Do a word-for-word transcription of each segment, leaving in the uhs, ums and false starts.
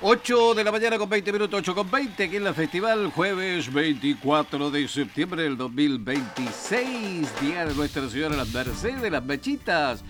ocho de la mañana con veinte minutos, ocho con veinte, aquí en la Festival, jueves veinticuatro de septiembre del dos mil veintiséis, día de Nuestra Señora Las Mercedes, las Mechitas.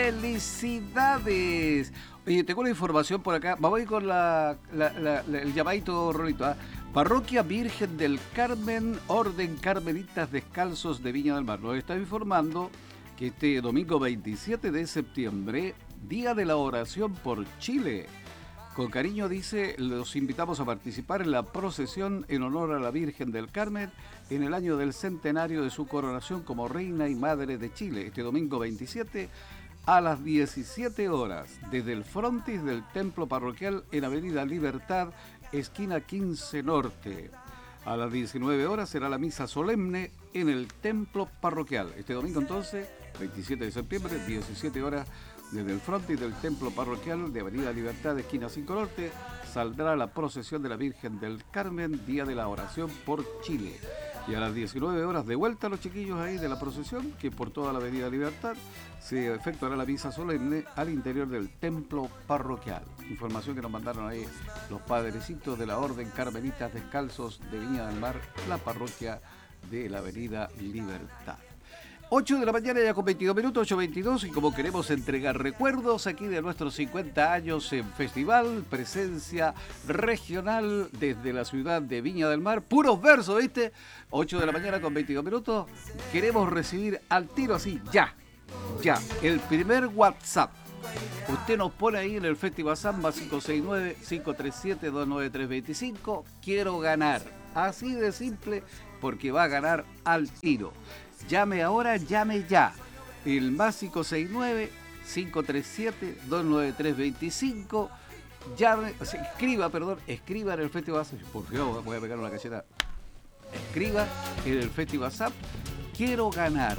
¡Felicidades! Oye, tengo la información por acá, vamos a ir con la, la, la, la, el llamadito, Rolito, ¿eh? Parroquia Virgen del Carmen, Orden Carmelitas Descalzos de Viña del Mar. Nos está informando que este domingo veintisiete de septiembre, día de la oración por Chile. Con cariño, dice, los invitamos a participar en la procesión en honor a la Virgen del Carmen en el año del centenario de su coronación como Reina y Madre de Chile, este domingo veintisiete a las diecisiete horas, desde el frontis del templo parroquial en Avenida Libertad, esquina quince Norte. A las diecinueve horas será la misa solemne en el templo parroquial. Este domingo entonces, veintisiete de septiembre, diecisiete horas, desde el frontis del templo parroquial de Avenida Libertad, esquina cinco Norte, saldrá la procesión de la Virgen del Carmen, día de la oración por Chile. Y a las diecinueve horas, de vuelta a los chiquillos ahí de la procesión, que por toda la Avenida Libertad se efectuará la misa solemne al interior del templo parroquial. Información que nos mandaron ahí los padrecitos de la Orden Carmelitas Descalzos de Viña del Mar, la parroquia de la Avenida Libertad. ocho de la mañana ya con veintidós minutos, ocho veintidós, y como queremos entregar recuerdos aquí de nuestros cincuenta años en festival, presencia regional desde la ciudad de Viña del Mar, puros versos, ¿viste? ocho de la mañana con veintidós minutos, queremos recibir al tiro así, ya, ya, el primer WhatsApp. Usted nos pone ahí en el Festival Samba cinco seis nueve, cinco tres siete, dos nueve tres dos cinco, quiero ganar, así de simple, porque va a ganar al tiro. Llame ahora, llame ya. El más cinco seis nueve, cinco tres siete, dos nueve tres dos cinco. Llame, o sea, escriba, perdón, escriba en el Festival WhatsApp. Por Dios, voy a pegar una cacheta. Escriba en el Festival WhatsApp. Quiero ganar.